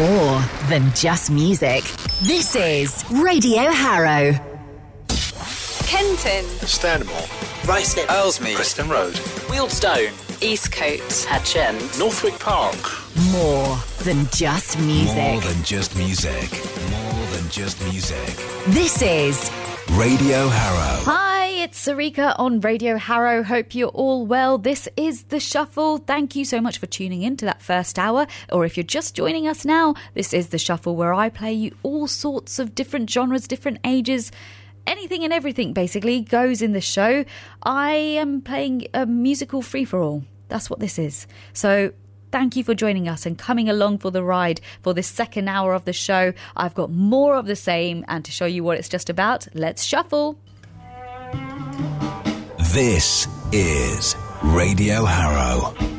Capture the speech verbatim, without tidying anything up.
More than just music. This is Radio Harrow. Kenton, Stanmore, Ruislip, Aylesmead, Preston Road, Wealdstone, Eastcote, Hatchend, Northwick Park. More than just music. More than just music. More than just music. This is Radio Harrow. Hi, it's Sarika on Radio Harrow. Hope you're all well. This is The Shuffle. Thank you so much for tuning in to that first hour. Or if you're just joining us now, this is The Shuffle, where I play you all sorts of different genres, different ages. Anything and everything basically goes in the show. I am playing a musical free-for-all. That's what this is. So thank you for joining us and coming along for the ride for this second hour of the show. I've got more of the same, and to show you what it's just about, let's shuffle. This is Radio Harrow.